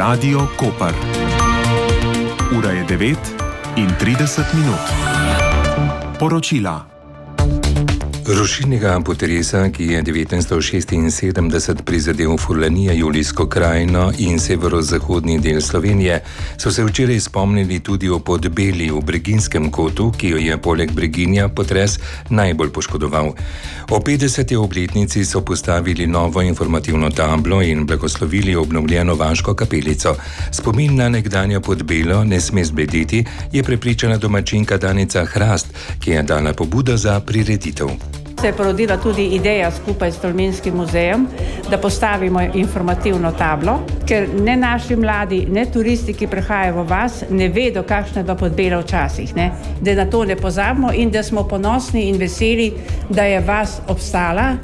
Radio Koper. Ura je 9:30. Poročila. Rušilnega potresa, ki je 1976 prizadel Furlanija, Julijsko krajino in severozahodni del Slovenije, so se včeraj spomnili tudi o Podbeli v Breginjskem kotu, ki jo je poleg Breginja potres najbolj poškodoval. O 50. obletnici so postavili novo informativno tablo in blagoslovili obnovljeno vaško kapelico. Spomin na nekdanjo Podbelo ne sme zbledeti, je prepričana domačinka Danica Hrast, ki je dala pobudo za prireditev. Se je porodila tudi ideja skupaj s Tolminskim muzejem, da postavimo informativno tablo, ker ne naši mladi, ne turisti, ki prihajajo v vas, ne vedo, kakšna je bila Podbela včasih, ne? Da na to ne pozabimo in da smo ponosni in veseli, da je vas obstala.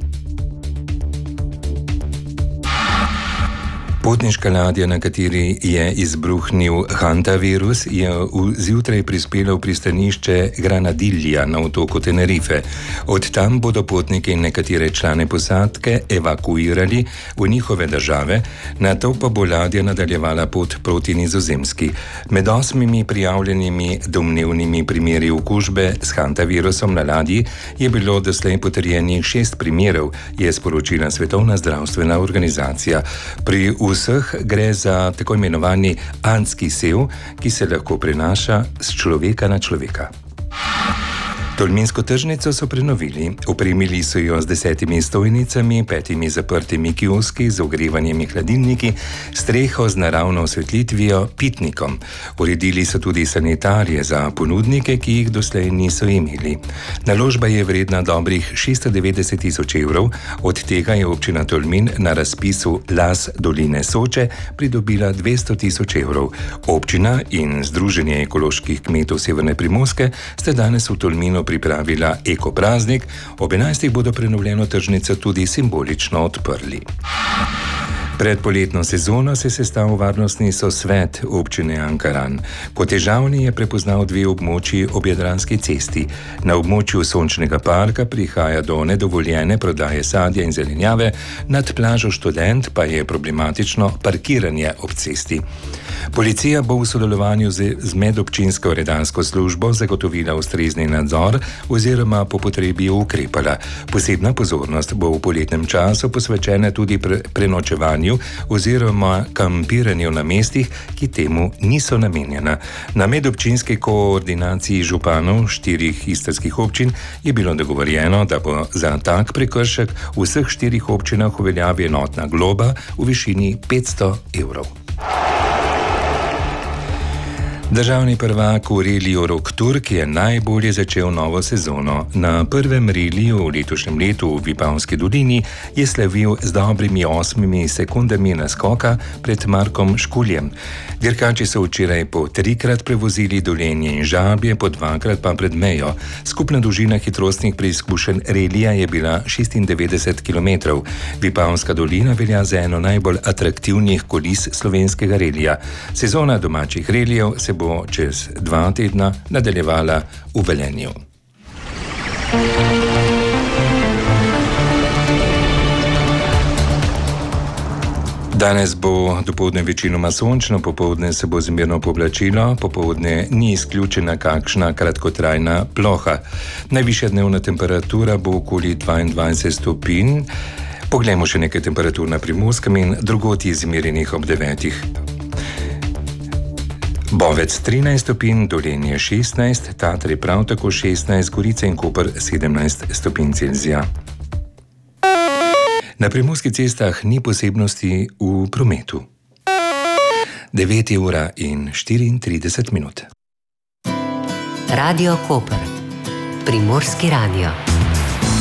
Potniška ladja, na kateri je izbruhnil hantavirus, je zjutraj prispela v pristanišče Granadilla na otoku Tenerife. Od tam bodo potniki in nekatere člane posadke evakuirali v njihove države, nato pa bo ladja nadaljevala pot proti Nizozemski. Med 8 prijavljenimi domnevnimi primeri okužbe s hantavirusom na ladji je bilo doslej potrjenih 6 primerov, je sporočila Svetovna zdravstvena organizacija. Pri vseh gre za tako imenovani antski sev, ki se lahko prenaša s človeka na človeka. Tolminsko tržnico so prenovili. Opremili so jo z 10 stojnicami, 5 zaprtimi kioski z ogrevanjem in hladilniki, streho z naravno osvetlitvijo, pitnikom. Uredili so tudi sanitarije za ponudnike, ki jih doslej niso imeli. Naložba je vredna dobrih 690 000 evrov, od tega je občina Tolmin na razpisu Las doline Soče pridobila 200 000 evrov. Občina in Združenje ekoloških kmetov Severne Primorske sta danes v Tolminu pripravila ekopraznik, ob 11. bodo prenovljeno tržnico tudi simbolično odprli. Pred poletno sezono se je sestal varnostni sosvet občine Ankaran. Kot težavni je prepoznal 2 območji ob Jadranski cesti. Na območju Sončnega parka prihaja do nedovoljene prodaje sadja in zelenjave, nad plažo Študent pa je problematično parkiranje ob cesti. Policija bo v sodelovanju z medobčinsko redarsko službo zagotovila ustrezni nadzor oziroma po potrebi ukrepala. Posebna pozornost bo v poletnem času posvečena tudi prenočevanju oziroma kampiranju na mestih, ki temu niso namenjena. Na medobčinski koordinaciji županov 4 istrskih občin je bilo dogovorjeno, da bo za tak prekršek v vseh 4 občinah uveljavi enotna globa v višini 500 evrov. Državni prvak v reliju Rok Turk je najbolje začel novo sezono. Na prvem reliju v letošnjem letu v Vipavski dolini je slavil z dobrimi 8 sekundami naskoka pred Markom Škuljem. Dirkači so včeraj po 3-krat prevozili Dolenje in Žabje, po 2-krat pa pred mejo. Skupna dolžina hitrostnih preizkušenj relija je bila 96 km. Vipavska dolina velja za eno najbolj atraktivnih kolis slovenskega relija. Sezona domačih relijev se bo čez 2 tedna nadaljevala v Velenju. Danes bo dopoldne večinoma sončno, popoldne se bo zmerno pooblačilo, popoldne ni izključena kakšna kratkotrajna ploha. Najvišja dnevna temperatura bo okoli 22 stopinj. Poglejmo še nekaj temperatur na Primorskem in drugod izmerjenih ob 9. Bovec 13 stopinj, Dolenje 16, Tatri prav tako 16, Gorica in Koper 17 stopinj Celzija. Na primorskih cestah ni posebnosti v prometu. 9:34. Radio Koper, Primorski radio.